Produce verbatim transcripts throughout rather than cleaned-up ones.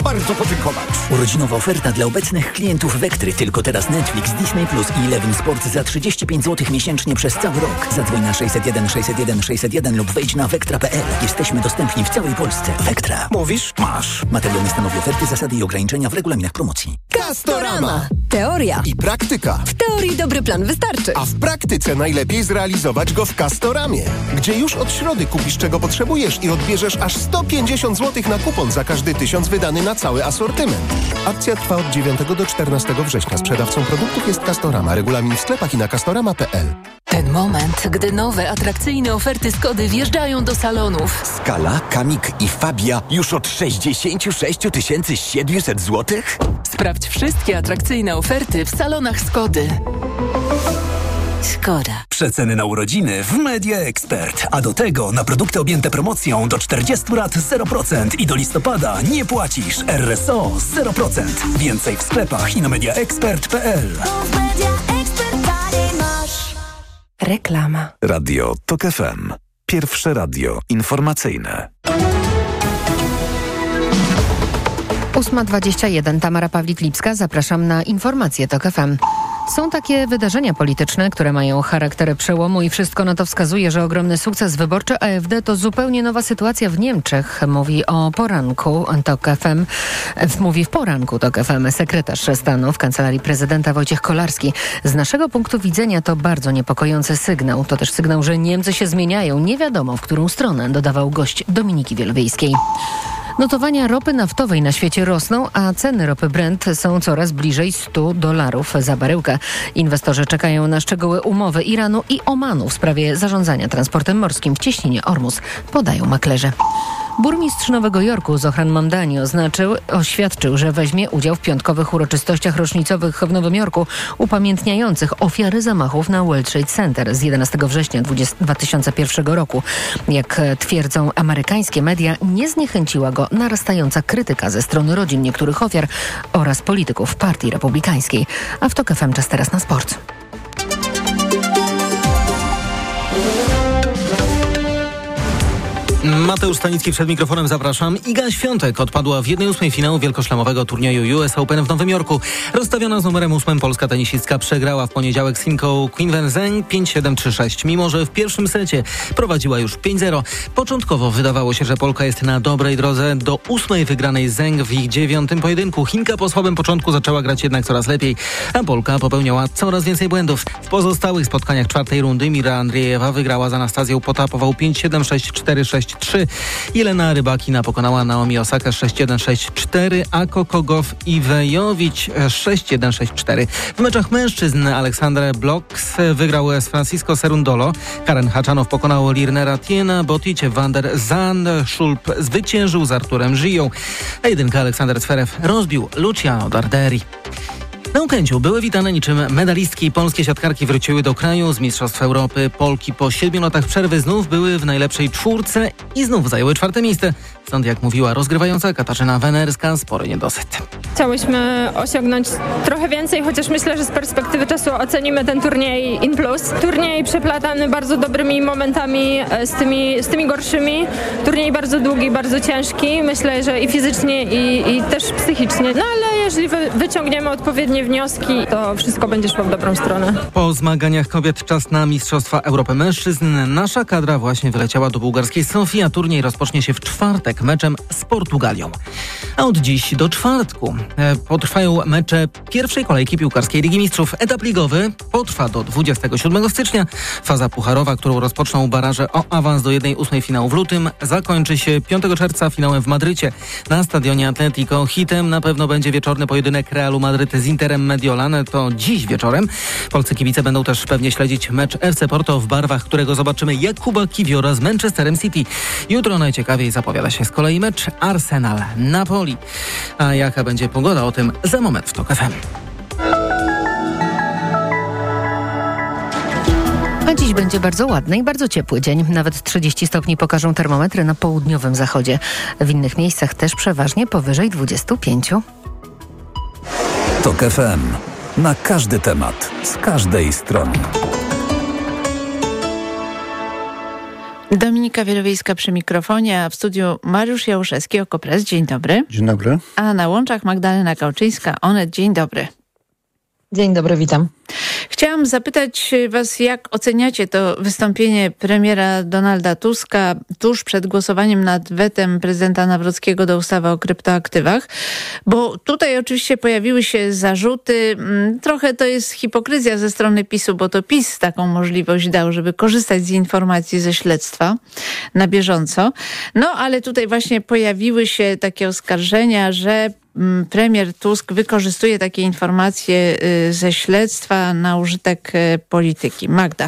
bardzo podziękować. Urodzinowa oferta dla obecnych klientów Wektry. Tylko teraz Netflix, Disney Plus i Eleven Sport za trzydzieści pięć złotych miesięcznie przez cały rok. Zadzwoń na sześćset jeden sześćset jeden sześćset jeden lub wejdź na wektra kropka pe el. Jesteśmy dostępni w całej Polsce. Wektra. Mówisz? Masz. Materiał nie stanowi oferty, zasady i ograniczenia w regulaminach promocji. Castorama. Teoria i praktyka. W teorii dobry plan wystarczy. A w praktyce najlepiej zrealizować go w Castoramie, gdzie już od środy kupisz czego potrzebujesz i odbierzesz aż sto pięćdziesiąt złotych na kupon za każdy tysiąc wydany na cały asortyment. Akcja trwa od dziewiątego do czternastego września. Sprzedawcą produktów jest Castorama. Regulamin w sklepach i na castorama kropka pe el. Ten moment, gdy nowe, atrakcyjne oferty Skody wjeżdżają do salonów. Skala, Kamik i Fabia już od sześćdziesiąt sześć tysięcy siedemset złotych? Sprawdź wszystkie atrakcyjne oferty w salonach Skody. Skoda. Przeceny na urodziny w Media Expert. A do tego na produkty objęte promocją do czterdziestu lat zero procent i do listopada nie płacisz. R S O zero procent. Więcej w sklepach i na media expert kropka pe el. Reklama. Radio Tok F M. Pierwsze radio informacyjne. ósma dwadzieścia jeden. Tamara Pawlik-Lipska. Zapraszam na informacje Tok F M. Są takie wydarzenia polityczne, które mają charakter przełomu i wszystko na to wskazuje, że ogromny sukces wyborczy A F D to zupełnie nowa sytuacja w Niemczech. Mówi o poranku Tok F M. Mówi w poranku Tok F M sekretarz stanu w Kancelarii Prezydenta Wojciech Kolarski. Z naszego punktu widzenia to bardzo niepokojący sygnał. To też sygnał, że Niemcy się zmieniają. Nie wiadomo, w którą stronę, dodawał gość Dominiki Wielowiejskiej. Notowania ropy naftowej na świecie rosną, a ceny ropy Brent są coraz bliżej stu dolarów za baryłkę. Inwestorzy czekają na szczegóły umowy Iranu i Omanu w sprawie zarządzania transportem morskim w cieśninie Ormus, podają maklerze. Burmistrz Nowego Jorku Zohran Mamdani oznaczył, oświadczył, że weźmie udział w piątkowych uroczystościach rocznicowych w Nowym Jorku upamiętniających ofiary zamachów na World Trade Center z jedenastego września dwa tysiące pierwszego roku. Jak twierdzą amerykańskie media, nie zniechęciła go narastająca krytyka ze strony rodzin niektórych ofiar oraz polityków Partii Republikańskiej. A w Tok F M czas teraz na sport. Mateusz Stanicki przed mikrofonem, zapraszam. Iga Świątek odpadła w jednej ósmej finału wielkoszlemowego turnieju U S Open w Nowym Jorku. Rozstawiona z numerem ósmym polska tenisistka przegrała w poniedziałek z Chinką Qinwen Zheng pięć siedem trzy sześć, mimo że w pierwszym secie prowadziła już pięć zero. Początkowo wydawało się, że Polka jest na dobrej drodze do ósmej wygranej Zheng w ich dziewiątym pojedynku. Chinka po słabym początku zaczęła grać jednak coraz lepiej, a Polka popełniała coraz więcej błędów. W pozostałych spotkaniach czwartej rundy Mira Andriejewa wygrała z Anastazją Potapową pięć siedem sześć cztery sześć trzy. Jelena Rybakina pokonała Naomi Osakę sześć jeden sześć cztery, a Kokogow i Wejowicz sześć jeden sześć cztery. W meczach mężczyzn Aleksander Bloks wygrał z Francisco Cerundolo, Karen Haczanow pokonał Lirnera Tiena, Botic van der Zand Schulp zwyciężył z Arturem Żyją, a jedynka Aleksander Zverev rozbił Luciano Darderi. Na Okęciu były witane niczym medalistki. Polskie siatkarki wróciły do kraju z Mistrzostw Europy. Polki po siedmiu latach przerwy znów były w najlepszej czwórce i znów zajęły czwarte miejsce. Stąd, jak mówiła rozgrywająca Katarzyna Wenerska, spory niedosyt. Chciałyśmy osiągnąć trochę więcej, chociaż myślę, że z perspektywy czasu ocenimy ten turniej in plus. Turniej przeplatany bardzo dobrymi momentami z tymi, z tymi gorszymi. Turniej bardzo długi, bardzo ciężki. Myślę, że i fizycznie, i, i też psychicznie. No ale jeżeli wy, wyciągniemy odpowiednie wnioski, to wszystko będzie szło w dobrą stronę. Po zmaganiach kobiet czas na Mistrzostwa Europy Mężczyzn. Nasza kadra właśnie wyleciała do bułgarskiej Sofii, a turniej rozpocznie się w czwartek meczem z Portugalią. A od dziś do czwartku e, potrwają mecze pierwszej kolejki piłkarskiej Ligi Mistrzów. Etap ligowy potrwa do dwudziestego siódmego stycznia. Faza pucharowa, którą rozpoczną baraże o awans do jednej ósmej finału w lutym, zakończy się piątego czerwca finałem w Madrycie na stadionie Atletico. Hitem na pewno będzie wieczorny pojedynek Realu Madryt z Interem Mediolan. To dziś wieczorem. Polscy kibice będą też pewnie śledzić mecz F C Porto, w barwach którego zobaczymy Jakuba Kiwiora z Manchesterem City. Jutro najciekawiej zapowiada się z kolei mecz Arsenal-Napoli. A jaka będzie pogoda, o tym za moment w Tok F M. A dziś będzie bardzo ładny i bardzo ciepły dzień. Nawet trzydzieści stopni pokażą termometry na południowym zachodzie. W innych miejscach też przeważnie powyżej dwudziestu pięciu. Tok F M. Na każdy temat, z każdej strony. Dominika Wielowiejska przy mikrofonie, a w studiu Mariusz Jałuszewski, Okopres. Dzień dobry. Dzień dobry. A na łączach Magdalena Kauczyńska, Onet. Dzień dobry. Dzień dobry, witam. Chciałam zapytać was, jak oceniacie to wystąpienie premiera Donalda Tuska tuż przed głosowaniem nad wetem prezydenta Nawrockiego do ustawy o kryptoaktywach, bo tutaj oczywiście pojawiły się zarzuty, trochę to jest hipokryzja ze strony PiSu, bo to PiS taką możliwość dał, żeby korzystać z informacji ze śledztwa na bieżąco. No ale tutaj właśnie pojawiły się takie oskarżenia, że premier Tusk wykorzystuje takie informacje ze śledztwa na użytek polityki. Magda.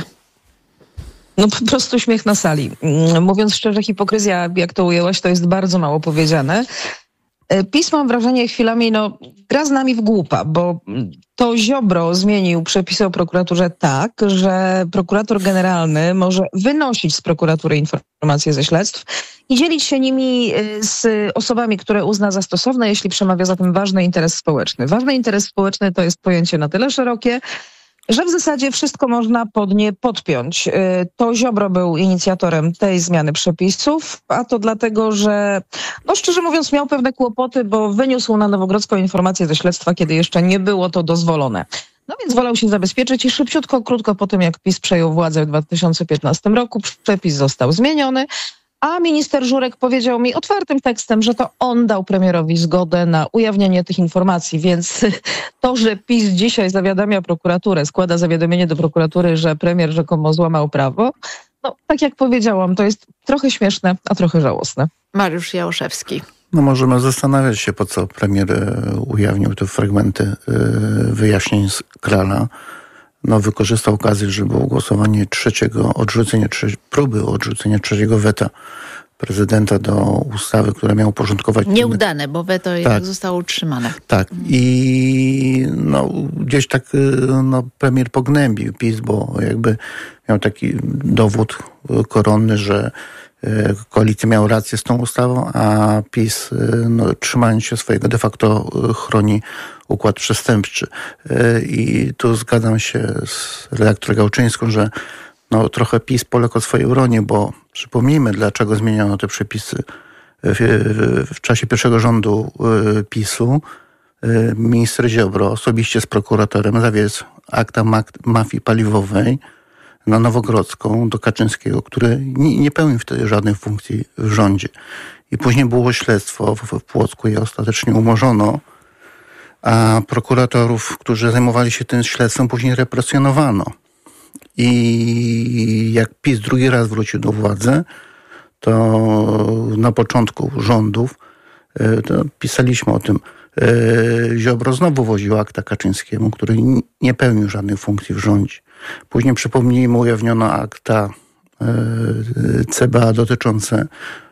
No po prostu śmiech na sali. Mówiąc szczerze, hipokryzja, jak to ujęłaś, to jest bardzo mało powiedziane. PiS, mam wrażenie, chwilami no, gra z nami w głupa, bo to Ziobro zmienił przepisy o prokuraturze tak, że prokurator generalny może wynosić z prokuratury informacje ze śledztw i dzielić się nimi z osobami, które uzna za stosowne, jeśli przemawia za tym ważny interes społeczny. Ważny interes społeczny to jest pojęcie na tyle szerokie, że w zasadzie wszystko można pod nie podpiąć. To Ziobro był inicjatorem tej zmiany przepisów, a to dlatego, że no szczerze mówiąc miał pewne kłopoty, bo wyniósł na Nowogrodzką informacje ze śledztwa, kiedy jeszcze nie było to dozwolone. No więc wolał się zabezpieczyć i szybciutko, krótko po tym, jak PiS przejął władzę w dwa tysiące piętnastym roku, przepis został zmieniony, a minister Żurek powiedział mi otwartym tekstem, że to on dał premierowi zgodę na ujawnienie tych informacji, więc to, że PiS dzisiaj zawiadamia prokuraturę, składa zawiadomienie do prokuratury, że premier rzekomo złamał prawo, no tak jak powiedziałam, to jest trochę śmieszne, a trochę żałosne. Mariusz Jałuszewski. No możemy zastanawiać się, po co premier ujawnił te fragmenty wyjaśnień z Krala. No, wykorzystał okazję, że było głosowanie trzeciego, odrzucenie, trze- próby odrzucenia trzeciego weta prezydenta do ustawy, która miała uporządkować... Nieudane, bo weto tak. jednak zostało utrzymane. Tak. I no, gdzieś tak no, premier pognębił PiS, bo jakby miał taki dowód koronny, że koalicja miała rację z tą ustawą, a PiS, no, trzymając się swojego, de facto chroni układ przestępczy. I tu zgadzam się z redaktor Gałczyńską, że no, trochę PiS poległ o swoje uronie, bo przypomnijmy, dlaczego zmieniono te przepisy. W, w czasie pierwszego rządu PiSu minister Ziobro osobiście z prokuratorem zawiózł akta mafii paliwowej na Nowogrodzką do Kaczyńskiego, który nie, nie pełnił wtedy żadnej funkcji w rządzie. I później było śledztwo w, w Płocku i ostatecznie umorzono, a prokuratorów, którzy zajmowali się tym śledztwem, później represjonowano. I jak PiS drugi raz wrócił do władzy, to na początku rządów to pisaliśmy o tym, Ziobro znowu woził akta Kaczyńskiemu, który nie pełnił żadnej funkcji w rządzie. Później, przypomnijmy, ujawniono akta C B A dotyczące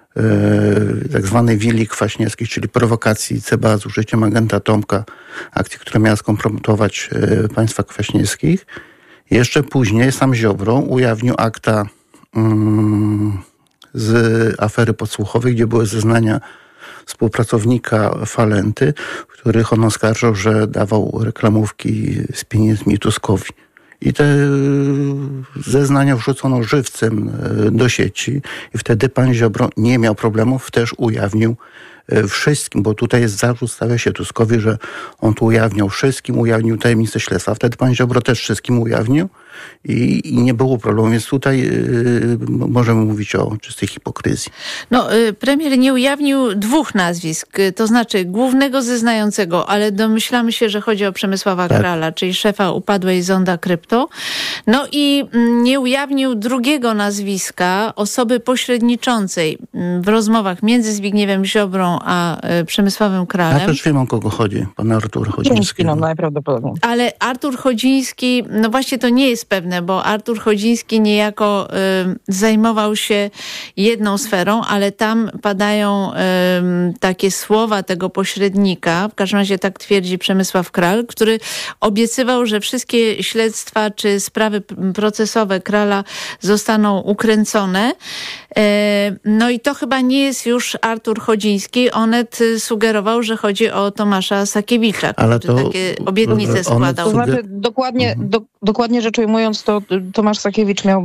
tak zwanej willi kwaśniewskiej, czyli prowokacji C B A z użyciem agenta Tomka, akcji, która miała skompromitować państwa kwaśniewskich. Jeszcze później sam Ziobro ujawnił akta um, z afery podsłuchowej, gdzie były zeznania współpracownika Falenty, których on oskarżał, że dawał reklamówki z pieniędzmi Tuskowi. I te zeznania wrzucono żywcem do sieci i wtedy pan Ziobro nie miał problemów, też ujawnił wszystkim, bo tutaj jest zarzut, stawia się Tuskowi, że on tu ujawniał wszystkim, ujawnił tajemnicę śledztwa. Wtedy pan Ziobro też wszystkim ujawnił i, i nie było problemu, więc tutaj yy, możemy mówić o czystej hipokryzji. No, y, premier nie ujawnił dwóch nazwisk, to znaczy głównego zeznającego, ale domyślamy się, że chodzi o Przemysława tak. Krala, czyli szefa upadłej Zonda Krypto. No i mm, nie ujawnił drugiego nazwiska, osoby pośredniczącej w rozmowach między Zbigniewem Ziobrą a y, Przemysławem Kralem. Ja też wiem, o kogo chodzi, pan Artur Chodziński. No, najprawdopodobniej. Ale Artur Chodziński, no właśnie to nie jest pewne, bo Artur Chodziński niejako y, zajmował się jedną sferą, ale tam padają y, takie słowa tego pośrednika, w każdym razie tak twierdzi Przemysław Kral, który obiecywał, że wszystkie śledztwa czy sprawy procesowe Krala zostaną ukręcone. Y, no i to chyba nie jest już Artur Chodziński. Onet sugerował, że chodzi o Tomasza Sakiewicza, ale który to takie obietnice składał. To znaczy dokładnie, do, dokładnie rzecz ujmując, to Tomasz Sakiewicz miał być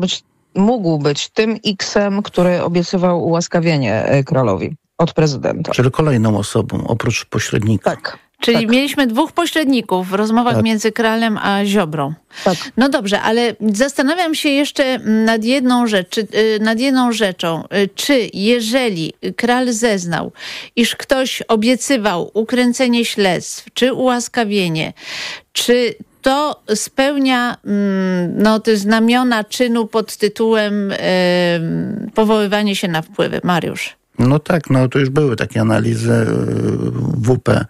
mógł być tym X-em, który obiecywał ułaskawienie królowi od prezydenta. Czyli kolejną osobą, oprócz pośrednika. Tak. Czyli tak. mieliśmy dwóch pośredników w rozmowach tak. między Kralem a Ziobrą. Tak. No dobrze, ale zastanawiam się jeszcze nad jedną rzecz, nad jedną rzeczą. Czy jeżeli Kral zeznał, iż ktoś obiecywał ukręcenie śledztw, czy ułaskawienie, czy to spełnia no, te znamiona czynu pod tytułem e, powoływanie się na wpływy? Mariusz. No tak, no to już były takie analizy W P,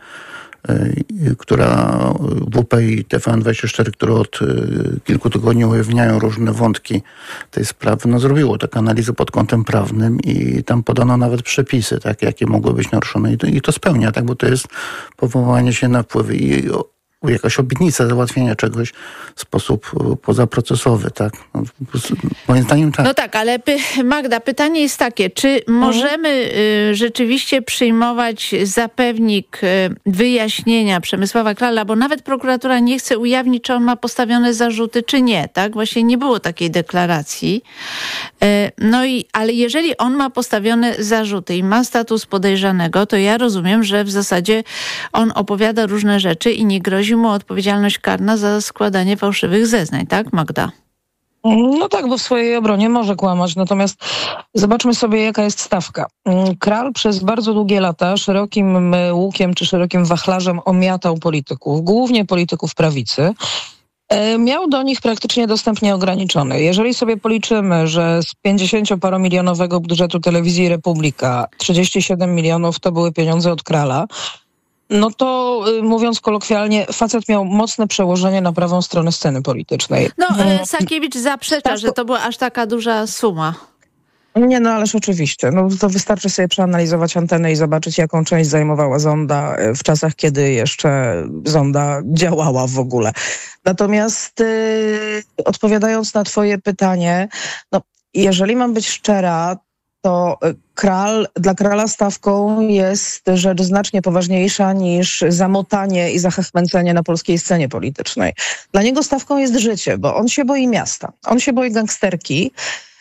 która W P i T V N dwadzieścia cztery, które od kilku tygodni ujawniają różne wątki tej sprawy, no zrobiło takie analizy pod kątem prawnym i tam podano nawet przepisy, tak, jakie mogły być naruszone i to, i to spełnia, tak, bo to jest powoływanie się na wpływy i jakaś obietnica załatwienia czegoś w sposób pozaprocesowy, tak? No, moim zdaniem tak. No tak, ale py- Magda, pytanie jest takie, czy możemy y, rzeczywiście przyjmować za pewnik y, wyjaśnienia Przemysława Krala, bo nawet prokuratura nie chce ujawnić, czy on ma postawione zarzuty, czy nie, tak? Właśnie nie było takiej deklaracji. Y, no i, ale jeżeli on ma postawione zarzuty i ma status podejrzanego, to ja rozumiem, że w zasadzie on opowiada różne rzeczy i nie grozi mu odpowiedzialność karna za składanie fałszywych zeznań, tak, Magda? No tak, bo w swojej obronie może kłamać, natomiast zobaczmy sobie, jaka jest stawka. Kral przez bardzo długie lata szerokim łukiem czy szerokim wachlarzem omiatał polityków, głównie polityków prawicy. Miał do nich praktycznie dostęp nieograniczony. Jeżeli sobie policzymy, że z pięćdziesięcioparomilionowego budżetu telewizji Republika trzydzieści siedem milionów to były pieniądze od Krala, no to mówiąc kolokwialnie, facet miał mocne przełożenie na prawą stronę sceny politycznej. No, Sakiewicz zaprzecza, że to była aż taka duża suma. Nie, no ależ oczywiście. No, to wystarczy sobie przeanalizować antenę i zobaczyć, jaką część zajmowała Zonda w czasach, kiedy jeszcze Zonda działała w ogóle. Natomiast yy, odpowiadając na twoje pytanie, no, jeżeli mam być szczera, to Kral, dla Krala stawką jest rzecz znacznie poważniejsza niż zamotanie i zachachmęcenie na polskiej scenie politycznej. Dla niego stawką jest życie, bo on się boi miasta. On się boi gangsterki.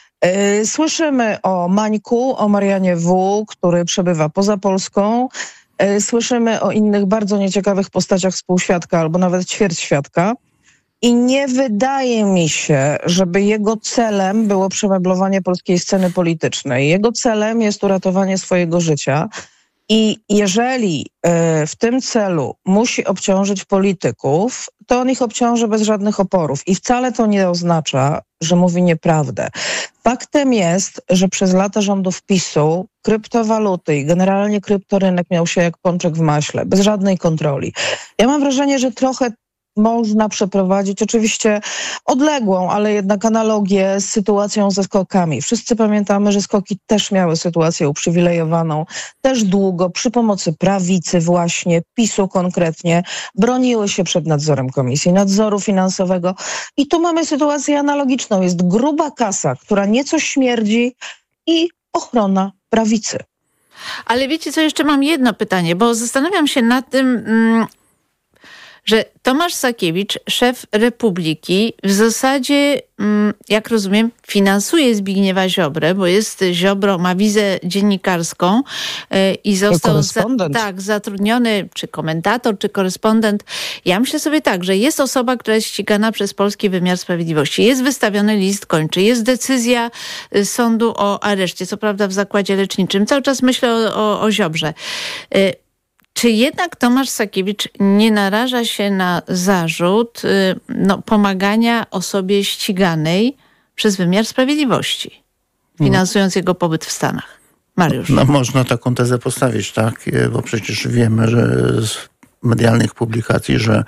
Słyszymy o Mańku, o Marianie W., który przebywa poza Polską. Słyszymy o innych bardzo nieciekawych postaciach współświadka albo nawet ćwierćświadka. I nie wydaje mi się, żeby jego celem było przemeblowanie polskiej sceny politycznej. Jego celem jest uratowanie swojego życia. I jeżeli y, w tym celu musi obciążyć polityków, to on ich obciąży bez żadnych oporów. I wcale to nie oznacza, że mówi nieprawdę. Faktem jest, że przez lata rządów PiSu kryptowaluty i generalnie kryptorynek miał się jak pączek w maśle, bez żadnej kontroli. Ja mam wrażenie, że trochę można przeprowadzić oczywiście odległą, ale jednak analogię z sytuacją ze skokami. Wszyscy pamiętamy, że skoki też miały sytuację uprzywilejowaną. Też długo, przy pomocy prawicy właśnie, PiSu konkretnie, broniły się przed nadzorem Komisji Nadzoru Finansowego. I tu mamy sytuację analogiczną. Jest gruba kasa, która nieco śmierdzi i ochrona prawicy. Ale wiecie co, jeszcze mam jedno pytanie, bo zastanawiam się nad tym... Mm, że Tomasz Sakiewicz, szef Republiki, w zasadzie, jak rozumiem, finansuje Zbigniewa Ziobrę, bo jest Ziobro, ma wizę dziennikarską i został za, tak, zatrudniony, czy komentator, czy korespondent. Ja myślę sobie tak, że jest osoba, która jest ścigana przez polski wymiar sprawiedliwości. Jest wystawiony list kończy, jest decyzja sądu o areszcie, co prawda w zakładzie leczniczym. Cały czas myślę o, o, o Ziobrze. Czy jednak Tomasz Sakiewicz nie naraża się na zarzut no, pomagania osobie ściganej przez wymiar sprawiedliwości, finansując jego pobyt w Stanach? Mariusz. No, można taką tezę postawić, tak, bo przecież wiemy, że z medialnych publikacji, że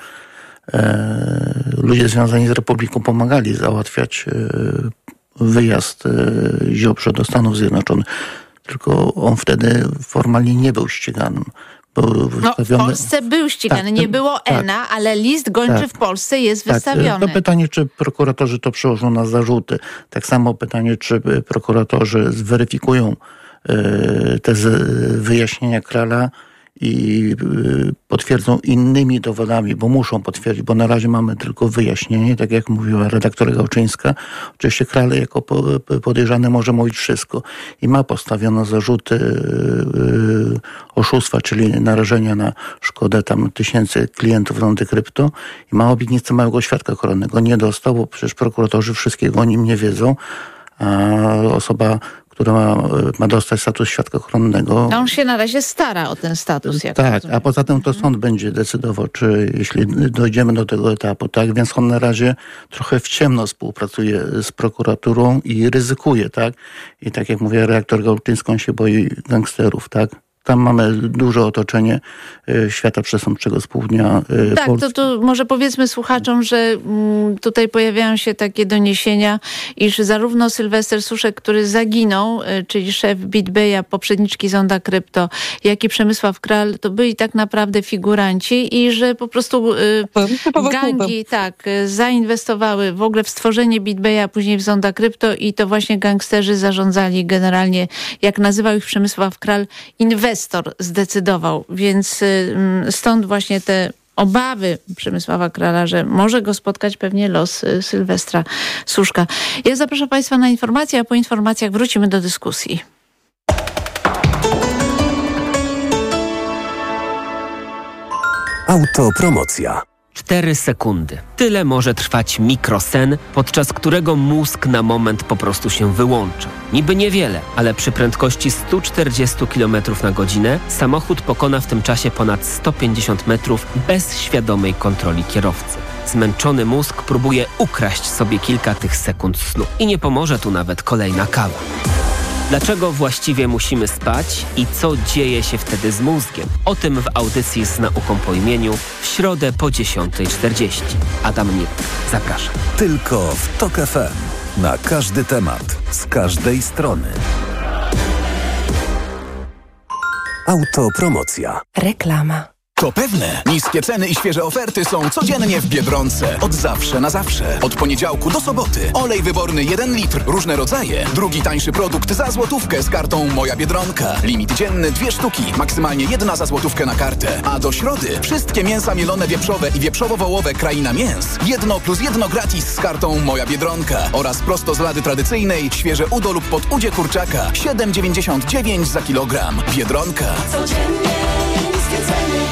e, ludzie związani z Republiką pomagali załatwiać e, wyjazd e, Ziobrze do Stanów Zjednoczonych. Tylko on wtedy formalnie nie był ściganym. No, w Polsce był ścigany, tak, nie było tak, E N A, ale list gończy tak, w Polsce jest tak, wystawiony. To pytanie, czy prokuratorzy to przełożą na zarzuty. Tak samo pytanie, czy prokuratorzy zweryfikują y, te z, wyjaśnienia Krala i potwierdzą innymi dowodami, bo muszą potwierdzić, bo na razie mamy tylko wyjaśnienie, tak jak mówiła redaktor Gałczyńska. Oczywiście Kral jako podejrzany może mówić wszystko i ma postawiono zarzuty oszustwa, czyli narażenia na szkodę tam tysięcy klientów Londy Krypto i ma obietnicę małego świadka koronnego. Nie dostał, bo przecież prokuratorzy wszystkiego o nim nie wiedzą, a osoba, która ma, ma dostać status świadka koronnego. On się na razie stara o ten status. Jak tak, rozumiem. a poza tym to sąd będzie decydował, czy jeśli dojdziemy do tego etapu, tak? Więc on na razie trochę w ciemno współpracuje z prokuraturą i ryzykuje, tak? I tak jak mówię, redaktor Gałczyński, on się boi gangsterów, tak? Tam mamy duże otoczenie y, świata przestępczego z południa y, Tak, Polski. to, to może powiedzmy słuchaczom, że mm, tutaj pojawiają się takie doniesienia, iż zarówno Sylwester Suszek, który zaginął, y, czyli szef BitBaya, poprzedniczki Zonda Krypto, jak i Przemysław Kral, to byli tak naprawdę figuranci i że po prostu y, gangi tak, y, zainwestowały w ogóle w stworzenie BitBaya, a później w Zonda Krypto i to właśnie gangsterzy zarządzali generalnie, jak nazywał ich Przemysław Kral, inwestor zdecydował, więc stąd właśnie te obawy Przemysława Krala, że może go spotkać pewnie los Sylwestra Suszka. Ja zapraszam Państwa na informacje, a po informacjach wrócimy do dyskusji. Autopromocja. Cztery sekundy. Tyle może trwać mikrosen, podczas którego mózg na moment po prostu się wyłącza. Niby niewiele, ale przy prędkości sto czterdzieści kilometrów na godzinę samochód pokona w tym czasie ponad sto pięćdziesiąt metrów bez świadomej kontroli kierowcy. Zmęczony mózg próbuje ukraść sobie kilka tych sekund snu. I nie pomoże tu nawet kolejna kawa. Dlaczego właściwie musimy spać i co dzieje się wtedy z mózgiem? O tym w audycji z nauką po imieniu w środę po dziesiątej czterdzieści. Adam Nieruk, zapraszam. Tylko w Tok F M. Na każdy temat, z każdej strony. Autopromocja. Reklama. To pewne. Niskie ceny i świeże oferty są codziennie w Biedronce. Od zawsze na zawsze. Od poniedziałku do soboty. Olej wyborny jeden litr. Różne rodzaje. Drugi tańszy produkt za złotówkę z kartą Moja Biedronka. Limit dzienny dwie sztuki. Maksymalnie jedna za złotówkę na kartę. A do środy wszystkie mięsa mielone wieprzowe i wieprzowo-wołowe Kraina Mięs. Jedno plus jedno gratis z kartą Moja Biedronka. Oraz prosto z lady tradycyjnej świeże udo lub podudzie kurczaka. siedem dziewięćdziesiąt dziewięć za kilogram. Biedronka. Codziennie niskie ceny.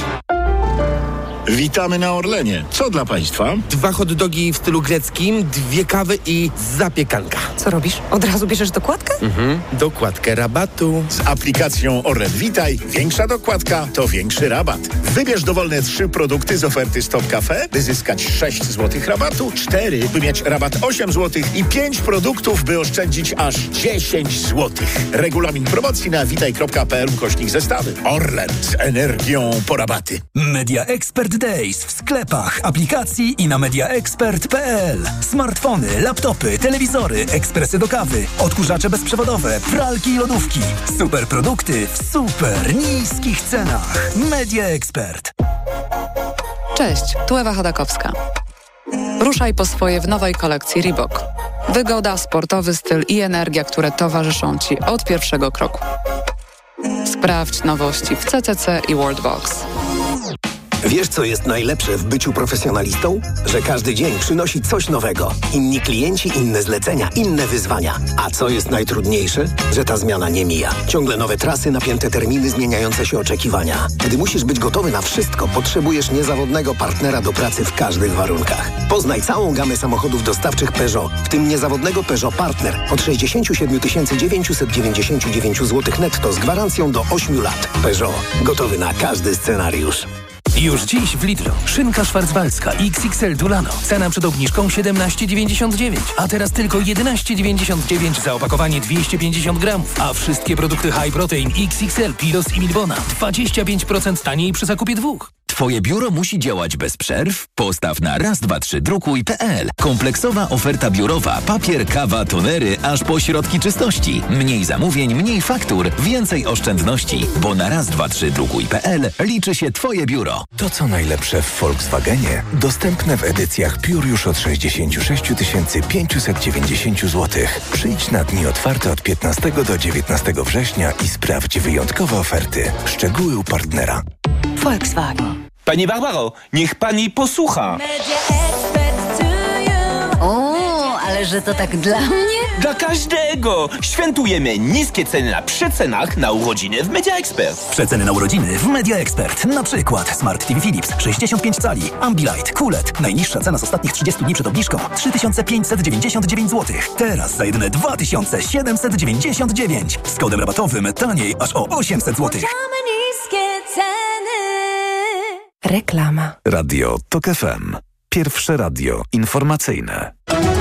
Witamy na Orlenie. Co dla Państwa? Dwa hot dogi w stylu greckim, dwie kawy i zapiekanka. Co robisz? Od razu bierzesz dokładkę? Mhm. Dokładkę rabatu. Z aplikacją Orlen Witaj większa dokładka to większy rabat. Wybierz dowolne trzy produkty z oferty Stop Cafe, by zyskać sześć złotych rabatu, cztery, by mieć rabat osiem złotych i pięć produktów, by oszczędzić aż dziesięć złotych. Regulamin promocji na witaj kropka p l ukośnik zestawy. Orlen z energią po rabaty. Media Expert Days w sklepach, aplikacji i na mediaexpert kropka p l. Smartfony, laptopy, telewizory, ekspresy do kawy, odkurzacze bezprzewodowe, pralki i lodówki. Super produkty w super niskich cenach. Media Expert. Cześć, tu Ewa Chodakowska. Ruszaj po swoje w nowej kolekcji Reebok. Wygoda, sportowy styl i energia, które towarzyszą Ci od pierwszego kroku. Sprawdź nowości w C C C i Worldbox. Wiesz, co jest najlepsze w byciu profesjonalistą? Że każdy dzień przynosi coś nowego. Inni klienci, inne zlecenia, inne wyzwania. A co jest najtrudniejsze? Że ta zmiana nie mija. Ciągle nowe trasy, napięte terminy, zmieniające się oczekiwania. Gdy musisz być gotowy na wszystko, potrzebujesz niezawodnego partnera do pracy w każdych warunkach. Poznaj całą gamę samochodów dostawczych Peugeot, w tym niezawodnego Peugeot Partner od sześćdziesiąt siedem tysięcy dziewięćset dziewięćdziesiąt dziewięć złotych netto z gwarancją do ośmiu lat. Peugeot. Gotowy na każdy scenariusz. Już dziś w Lidlu. Szynka szwarcwaldzka X X L Dulano. Cena przed obniżką siedemnaście dziewięćdziesiąt dziewięć, a teraz tylko jedenaście dziewięćdziesiąt dziewięć za opakowanie dwieście pięćdziesiąt gramów. A wszystkie produkty High Protein X X L, Pilos i Milbona dwadzieścia pięć procent taniej przy zakupie dwóch. Twoje biuro musi działać bez przerw? Postaw na raz dwa trzy drukuj kropka p l. Kompleksowa oferta biurowa, papier, kawa, tonery, aż po środki czystości. Mniej zamówień, mniej faktur, więcej oszczędności. Bo na raz dwa trzy drukuj kropka p l liczy się Twoje biuro. To co najlepsze w Volkswagenie, dostępne w edycjach Pure już od sześćdziesiąt sześć tysięcy pięćset dziewięćdziesiąt złotych. Przyjdź na dni otwarte od piętnastego do dziewiętnastego września i sprawdź wyjątkowe oferty. Szczegóły u partnera. Volkswagen. Pani Barbaro, niech pani posłucha. O, ale że to tak dla mnie? Dla każdego! Świętujemy niskie ceny na przecenach na urodziny w Media Expert. Przeceny na urodziny w Media Expert. Na przykład Smart T V Philips sześćdziesiąt pięć cali, Ambilight, Kulet. Najniższa cena z ostatnich trzydziestu dni przed obniżką trzy tysiące pięćset dziewięćdziesiąt dziewięć złotych. Teraz za jedyne dwa tysiące siedemset dziewięćdziesiąt dziewięć. Z kodem rabatowym taniej aż o osiemset złotych. Reklama. Radio TOK F M. Pierwsze radio informacyjne.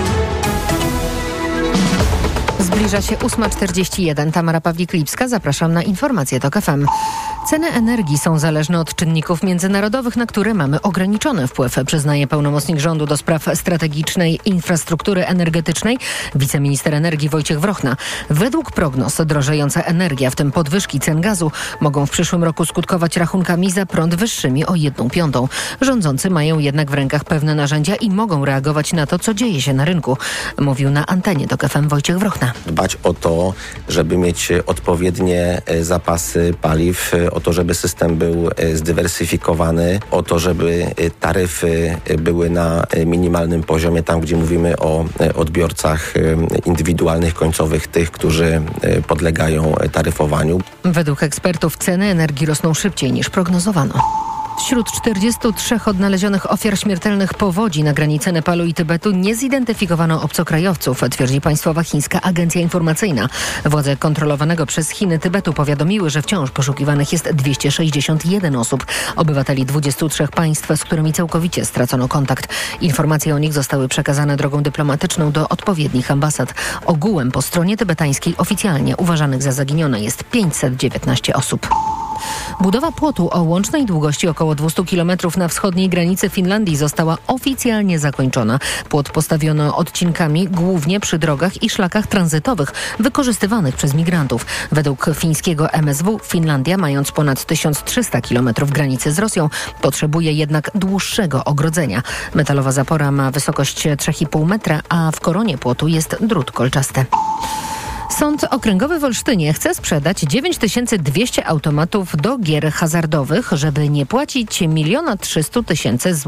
Zbliża się ósma czterdzieści jeden. Tamara Pawlik-Lipska. Zapraszam na informacje TOK F M. Ceny energii są zależne od czynników międzynarodowych, na które mamy ograniczony wpływ, przyznaje pełnomocnik rządu do spraw strategicznej infrastruktury energetycznej, wiceminister energii Wojciech Wrochna. Według prognoz drożejąca energia, w tym podwyżki cen gazu, mogą w przyszłym roku skutkować rachunkami za prąd wyższymi o jedną piątą. Rządzący mają jednak w rękach pewne narzędzia i mogą reagować na to, co dzieje się na rynku, mówił na antenie TOK F M Wojciech Wrochna. Dbać o to, żeby mieć odpowiednie zapasy paliw, o to, żeby system był zdywersyfikowany, o to, żeby taryfy były na minimalnym poziomie, tam gdzie mówimy o odbiorcach indywidualnych, końcowych, tych, którzy podlegają taryfowaniu. Według ekspertów ceny energii rosną szybciej niż prognozowano. Wśród czterdziestu trzech odnalezionych ofiar śmiertelnych powodzi na granicy Nepalu i Tybetu nie zidentyfikowano obcokrajowców, twierdzi państwowa chińska agencja informacyjna. Władze kontrolowanego przez Chiny Tybetu powiadomiły, że wciąż poszukiwanych jest dwieście sześćdziesiąt jeden osób, obywateli dwudziestu trzech państw, z którymi całkowicie stracono kontakt. Informacje o nich zostały przekazane drogą dyplomatyczną do odpowiednich ambasad. Ogółem po stronie tybetańskiej oficjalnie uważanych za zaginione jest pięćset dziewiętnaście osób. Budowa płotu o łącznej długości około dwieście kilometrów na wschodniej granicy Finlandii została oficjalnie zakończona. Płot postawiono odcinkami głównie przy drogach i szlakach tranzytowych wykorzystywanych przez migrantów. Według fińskiego M S W Finlandia, mając ponad tysiąc trzysta kilometrów granicy z Rosją, potrzebuje jednak dłuższego ogrodzenia. Metalowa zapora ma wysokość trzy i pół metra, a w koronie płotu jest drut kolczasty. Sąd Okręgowy w Olsztynie chce sprzedać dziewięć tysięcy dwieście automatów do gier hazardowych, żeby nie płacić miliona trzysta tysięcy złotych